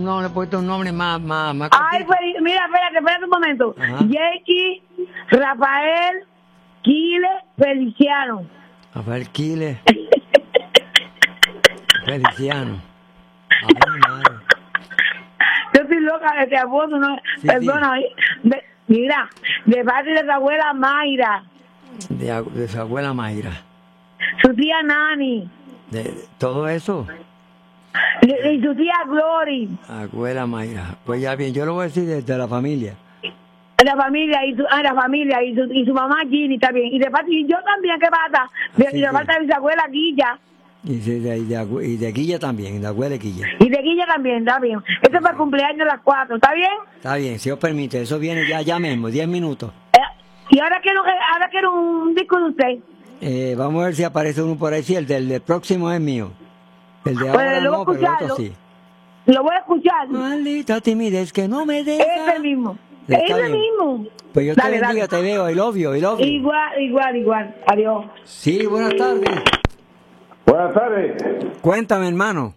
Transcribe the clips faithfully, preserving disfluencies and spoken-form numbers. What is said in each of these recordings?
no le he puesto un nombre más, más, más Ay, pues, mira, espérate, espérate un momento. Jackie, Rafael, Quile, Feliciano. Rafael Quile. Feliciano. Ay, madre. Yo estoy loca de este apodo, no, Sí, perdona. sí. De, mira, de parte de su abuela Mayra. De, de su abuela Mayra. Su tía Nani. De, de todo eso. Y, y su tía Glory. Abuela Mayra. Pues ya bien, yo lo voy a decir desde la familia. La familia y su, ah, la familia y su, y su mamá Ginny también. Y de parte, y yo también, ¿qué pasa? De, y de que- parte de mi abuela Guilla. Y de, de, de- y de Guilla también, de abuela Guilla. Y de Guilla también, está bien. Este es para el cumpleaños de las cuatro, ¿está bien? Está bien, si os permite, eso viene ya, ya mismo, diez minutos. Eh, y ahora quiero, que- ahora quiero un disco de usted. Eh, vamos a ver si aparece uno por ahí. Sí, el del, del próximo es mío. El de Pues ahora lo voy a no, pero el otro escucharlo. sí. Lo voy a escuchar. Maldita timidez que no me deja. Ese mismo. Está Ese bien. mismo. Pues yo Dale, te bendiga, dale. te veo, I love you, I love you. Igual, igual, igual. Adiós. Sí, buenas tardes. Buenas tardes. Cuéntame, hermano.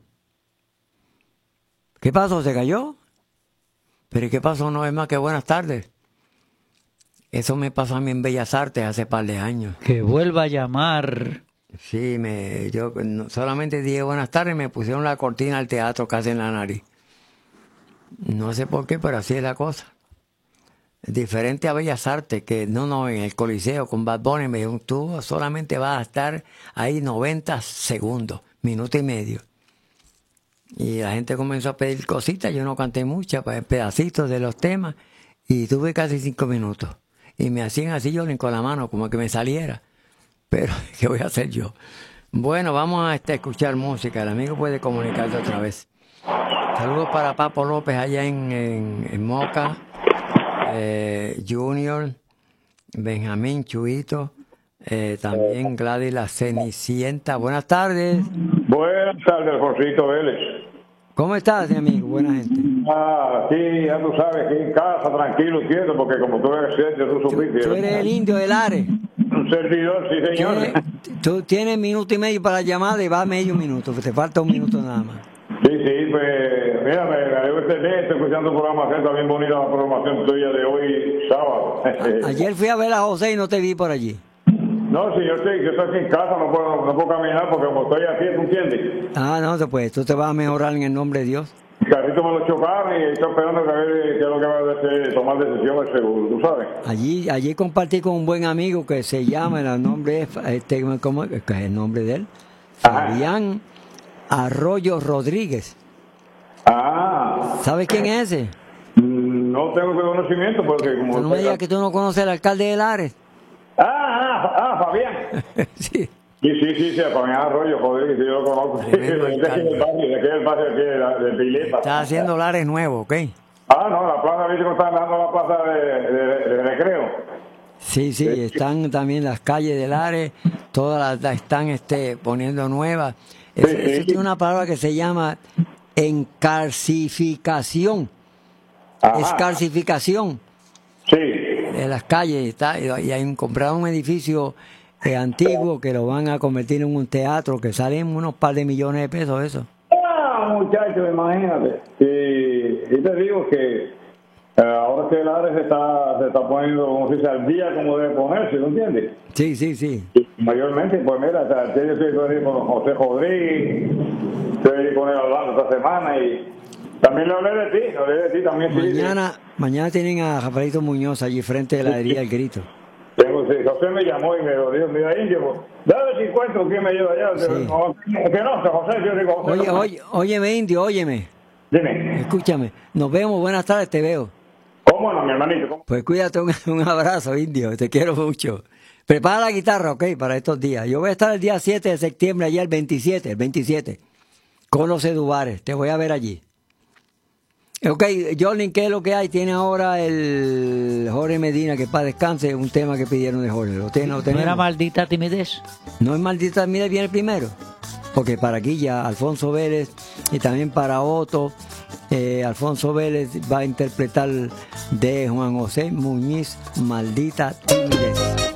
¿Qué pasó? ¿Se cayó? ¿Pero qué pasó? No es más que buenas tardes. Eso me pasó a mí en Bellas Artes hace par de años. Que vuelva a llamar. Sí, me, yo no- solamente dije buenas tardes y me pusieron la cortina al teatro casi en la nariz. No sé por qué, pero así es la cosa. Diferente a Bellas Artes, que no, no, en el Coliseo con Bad Bunny me dijeron, tú solamente vas a estar ahí noventa segundos, minuto y medio. Y la gente comenzó a pedir cositas, yo no canté muchas, pues, pedacitos de los temas, y tuve casi cinco minutos. Y me hacían así yo con la mano, como que me saliera. Pero, ¿qué voy a hacer yo? Bueno, vamos a este, escuchar música, el amigo puede comunicarse otra vez. Saludos para Papo López allá en, en, en Moca. Eh, Junior, Benjamín, Chuito, eh, también Gladys la Cenicienta. Buenas tardes. Buenas tardes, Jorgito Vélez. ¿Cómo estás, mi amigo? Buena gente. Ah, sí, ya tú sabes, aquí en casa, tranquilo, quieto, porque como tú eres cierto, tú supiste. Tú eres el indio del Are. Un servidor, sí, señor. ¿Qué? Tú tienes minuto y medio para la llamada y va medio minuto, te falta un minuto nada más. Sí, sí, pues, mira, me gané este día, estoy escuchando tu programación, está bien bonita la programación tuya de hoy, sábado. Ayer fui a ver a José y no te vi por allí. No, sí, yo estoy, yo estoy aquí en casa, no puedo, no puedo caminar porque como estoy aquí, ¿tú entiendes? Ah, no, pues tú te vas a mejorar en el nombre de Dios. El carrito me lo chocaron y estoy esperando que a ver qué es lo que va a hacer, tomar decisión el seguro, ¿tú sabes? Allí, allí compartí con un buen amigo que se llama, el nombre es, este, ¿cómo es el nombre de él? Fabián Arroyo Rodríguez. Ah. ¿Sabes quién es ese? No tengo conocimiento porque como... No me digas que tú no conoces al alcalde de Lares. Ah, ah, ah, Fabián. Sí. Sí, sí, sí, sí, Fabián Arroyo, joder, sí, yo lo conozco. Sí, de aquí del barrio, de aquí del barrio aquí de, la- de Pileta. Está haciendo Lares nuevo, ¿ok? Ah, no, la plaza, viste cómo están dando la plaza de, de, de recreo. Sí, sí, están también las calles de Lares, todas las, las están este, poniendo nuevas. Eso, Sí, eso sí. tiene una palabra que se llama encarcificación. Ajá. Escarcificación Sí. de las calles. Está, y hay comprado un edificio eh, antiguo que lo van a convertir en un teatro que salen unos par de millones de pesos eso. Ah, muchachos, imagínate. Y, y te digo que eh, ahora que el Ares se está, se está poniendo, como se dice, al día como debe ponerse, ¿no entiendes? Sí, sí, sí. Y mayormente, pues mira, o sea, yo estoy ahí con José Rodríguez, estoy ahí con él hablando esta semana y también le hablé de ti, le hablé de ti también. sí, Mañana, mañana tienen a Rafaelito Muñoz allí frente de la heladería El Grito. Tengo, sí, José me llamó y me dijo, mira, Indio, dame si encuentro quién me lleva allá. Sí. No, que no, José, yo digo, José. Oye, no. oye, óyeme, Indio, óyeme. Dime, Escúchame. Nos vemos, buenas tardes, te veo. ¿cómo no, mi hermanito? ¿Cómo? Pues cuídate, un, un abrazo, Indio, te quiero mucho. Prepara la guitarra, ok, para estos días. Yo voy a estar el día siete de septiembre, allá el veintisiete, el veintisiete, con los Edubares, te voy a ver allí. Ok, Jolín, ¿qué es lo que hay? Tiene ahora el Jorge Medina, que para descanse, un tema que pidieron de Jorge. ¿Lo tiene, lo ¿No tenemos? era maldita timidez? No es maldita, mira, viene primero. Porque para aquí ya Alfonso Vélez y también para Otto, eh, Alfonso Vélez va a interpretar de Juan José Muñiz, Maldita Timidez.